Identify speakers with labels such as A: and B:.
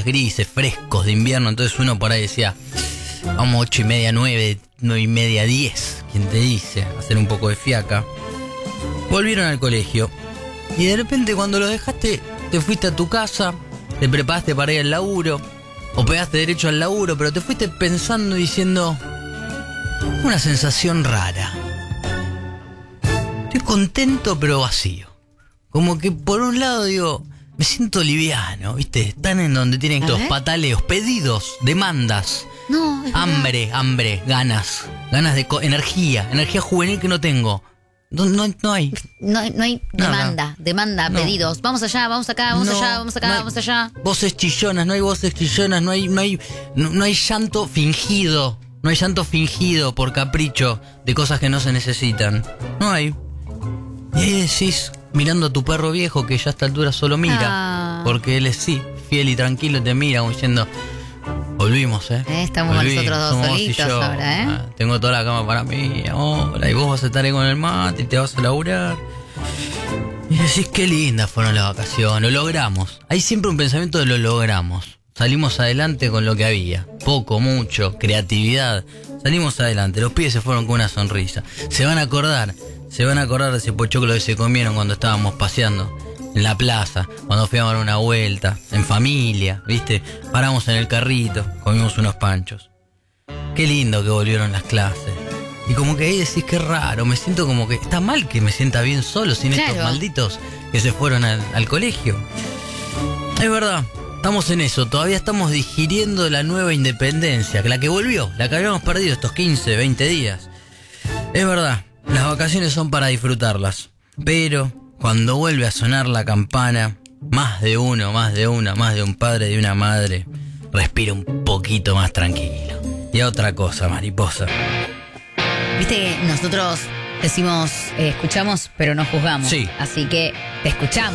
A: días grises, frescos de invierno. Entonces uno por ahí decía, vamos 8:30, 9, 9:30, 10. ¿Quién te dice? Hacer un poco de fiaca. Volvieron al colegio. Y de repente cuando los dejaste, te fuiste a tu casa, te preparaste para ir al laburo, o pegaste derecho al laburo, pero te fuiste pensando y diciendo, una sensación rara. Estoy contento pero vacío. Como que por un lado digo, me siento liviano, ¿viste? Están en donde tienen estos pataleos, pedidos, demandas,
B: No,
A: hambre, ganas de energía juvenil que no tengo. No hay.
B: No hay demanda, pedidos. Vamos allá, vamos acá, vamos allá, vamos acá, vamos allá.
A: Voces chillonas, no hay voces chillonas, no hay llanto fingido. No hay llanto fingido por capricho de cosas que no se necesitan. No hay. Y ahí decís, mirando a tu perro viejo que ya a esta altura solo mira, porque él es fiel y tranquilo, te mira como diciendo, volvimos,
B: estamos nosotros dos solitos ahora,
A: tengo toda la cama para mí, hola, y vos vas a estar ahí con el mate y te vas a laburar. Y decís, qué lindas fueron las vacaciones, lo logramos. Hay siempre un pensamiento de lo logramos. Salimos adelante con lo que había, poco, mucho, creatividad. Salimos adelante, los pibes se fueron con una sonrisa. Se van a acordar de ese pochoclo que se comieron cuando estábamos paseando en la plaza, cuando fuimos a dar una vuelta, en familia, ¿viste? Paramos en el carrito, comimos unos panchos. Qué lindo que volvieron las clases. Y como que ahí decís, qué raro, me siento como que está mal que me sienta bien solo sin estos malditos que se fueron al colegio. Es verdad, estamos en eso, todavía estamos digiriendo la nueva independencia, la que volvió, la que habíamos perdido estos 15, 20 días. Es verdad, las vacaciones son para disfrutarlas, pero cuando vuelve a sonar la campana, más de uno, más de una, más de un padre y una madre, respira un poquito más tranquilo. Y a otra cosa, mariposa.
B: Viste que nosotros decimos, escuchamos, pero no juzgamos.
A: Sí.
B: Así que te escuchamos.